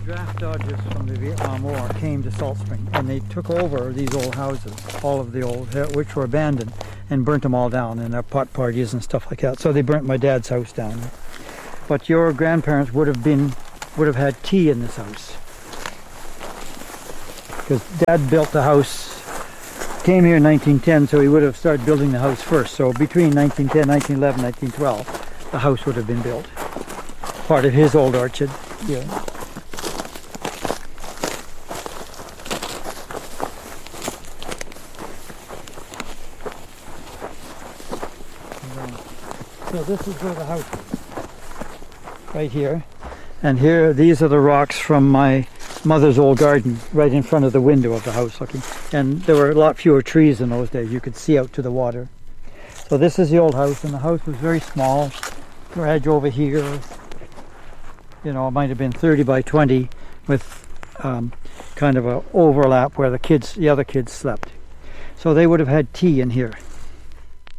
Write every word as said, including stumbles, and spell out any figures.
draft dodgers from the Vietnam War came to Salt Spring, and they took over these old houses, all of the old, which were abandoned, and burnt them all down in their pot parties and stuff like that. So they burnt my dad's house down. But your grandparents would have been, would have had tea in this house, because Dad built the house, came here in nineteen ten, so he would have started building the house first. So between nineteen ten, nineteen eleven, nineteen twelve, the house would have been built. Part of his old orchard. Yeah. So this is where the house is, right here. And here, these are the rocks from my mother's old garden, right in front of the window of the house looking. And there were a lot fewer trees in those days. You could see out to the water. So this is the old house, and the house was very small. Garage over here, you know, it might have been thirty by twenty with um, kind of an overlap where the kids, the other kids slept. So they would have had tea in here.